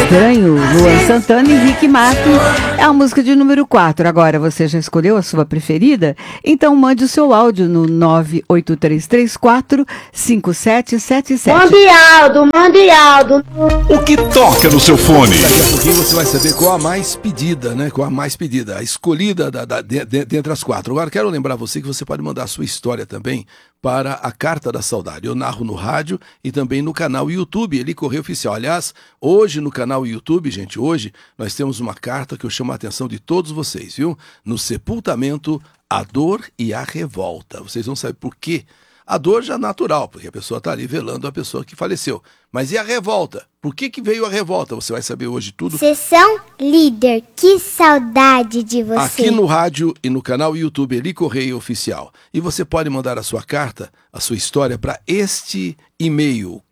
Estranho, Luan Santana e Rick Martin. É a música de número 4. Agora, você já escolheu a sua preferida? Então mande o seu áudio no 983345777. Mande Aldo. O que toca no seu fone? Daqui a pouquinho você vai saber qual a mais pedida, né? Qual a mais pedida, a escolhida dentre as 4. Agora, quero lembrar você que você pode mandar a sua história também para a Carta da Saudade. Eu narro no rádio e também no canal YouTube, Eli Correia Oficial. Aliás, hoje no canal YouTube, gente, hoje nós temos uma carta que eu chamo a atenção de todos vocês, viu? No sepultamento, a dor e a revolta. Vocês vão saber por quê. A dor já é natural, porque a pessoa está ali velando a pessoa que faleceu. Mas e a revolta? Por que veio a revolta? Você vai saber hoje tudo. Sessão Líder, que saudade de você. Aqui no rádio e no canal YouTube Eli Correia Oficial. E você pode mandar a sua carta, a sua história para este e-mail,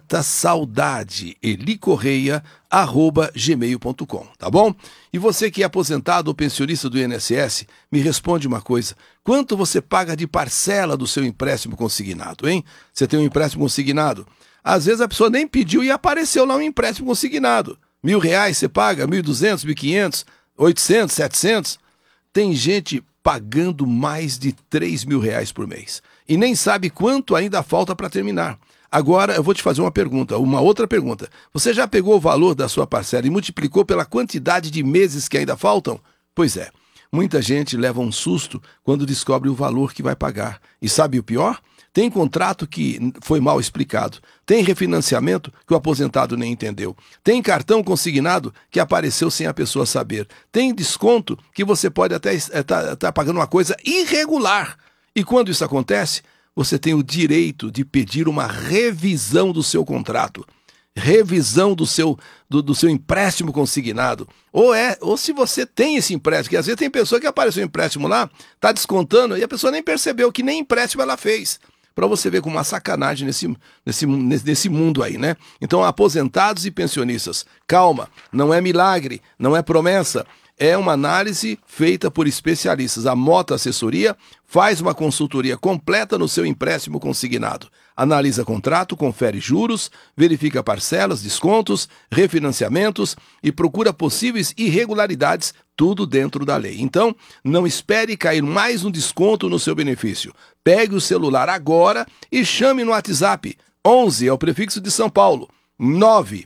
cartasaudadeelicorreia@gmail.com, tá bom? E você que é aposentado ou pensionista do INSS, me responde uma coisa. Quanto você paga de parcela do seu empréstimo consignado, hein? Você tem um empréstimo consignado? Às vezes a pessoa nem pediu e apareceu lá um empréstimo consignado. R$1.000 você paga, 1.200, 1.500, 800, 700. Tem gente pagando mais de R$3.000 por mês. E nem sabe quanto ainda falta para terminar. Agora eu vou te fazer uma outra pergunta. Você já pegou o valor da sua parcela e multiplicou pela quantidade de meses que ainda faltam? Pois é, muita gente leva um susto quando descobre o valor que vai pagar. E sabe o pior? Tem contrato que foi mal explicado. Tem refinanciamento que o aposentado nem entendeu. Tem cartão consignado que apareceu sem a pessoa saber. Tem desconto que você pode até estar pagando uma coisa irregular. E quando isso acontece, você tem o direito de pedir uma revisão do seu contrato. Revisão do seu empréstimo consignado. Ou se você tem esse empréstimo, que às vezes tem pessoa que apareceu um empréstimo lá, está descontando e a pessoa nem percebeu que nem empréstimo ela fez. Para você ver como uma sacanagem nesse mundo aí, né? Então, aposentados e pensionistas, calma, não é milagre, não é promessa, é uma análise feita por especialistas. A Mota Assessoria faz uma consultoria completa no seu empréstimo consignado. Analisa contrato, confere juros, verifica parcelas, descontos, refinanciamentos e procura possíveis irregularidades, tudo dentro da lei. Então, não espere cair mais um desconto no seu benefício. Pegue o celular agora e chame no WhatsApp. 11 é o prefixo de São Paulo. 9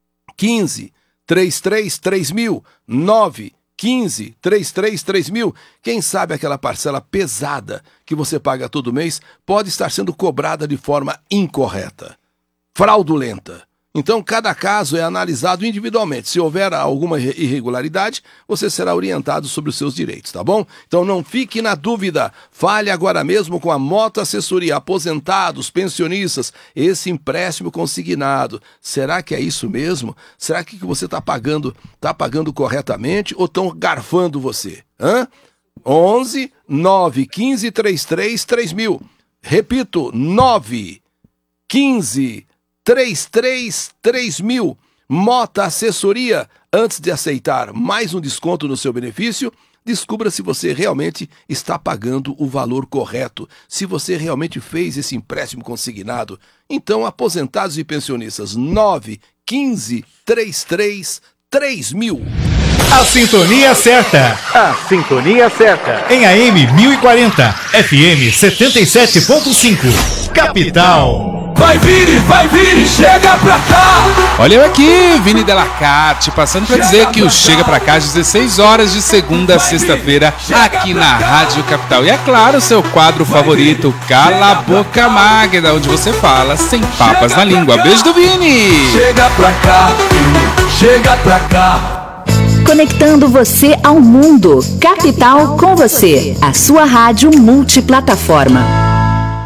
15 33 3000. 9 15 33 3000. Quem sabe aquela parcela pesada que você paga todo mês pode estar sendo cobrada de forma incorreta, fraudulenta. Então, cada caso é analisado individualmente. Se houver alguma irregularidade, você será orientado sobre os seus direitos, tá bom? Então, não fique na dúvida. Fale agora mesmo com a Mota Assessoria. Aposentados, pensionistas, esse empréstimo consignado. Será que é isso mesmo? Será que você está pagando corretamente ou estão garfando você? 11 9 15 33 3000. Repito, 9 15 33 3000. Mota Assessoria. Antes de aceitar mais um desconto no seu benefício, descubra se você realmente está pagando o valor correto, se você realmente fez esse empréstimo consignado. Então, aposentados e pensionistas, 9 15 33 3000. A sintonia certa. A sintonia certa. Em AM 1040, FM 77.5. Capital. Vai Vini, chega pra cá! Olha eu aqui, Vini Delacarte, passando pra dizer que o Chega Pra Cá às 16 horas de segunda a sexta-feira, aqui na Rádio Capital. E é claro, seu quadro favorito, Cala a Boca Magda, onde você fala sem papas na língua. Beijo do Vini! Chega pra cá, chega pra cá. Conectando você ao mundo. Capital com você, a sua rádio multiplataforma.